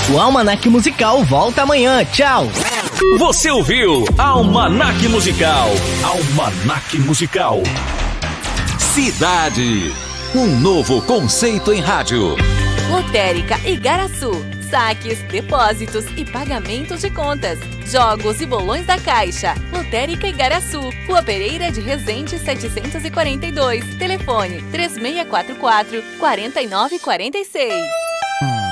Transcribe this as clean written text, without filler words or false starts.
O Almanac Musical volta amanhã. Tchau! Você ouviu Almanac Musical. Almanac Musical. Cidade. Um novo conceito em rádio. Lotérica Igaraçu. Saques, depósitos e pagamentos de contas. Jogos e bolões da Caixa. Lotérica Igaraçu. Rua Pereira de Resende 742. Telefone 3644-4946.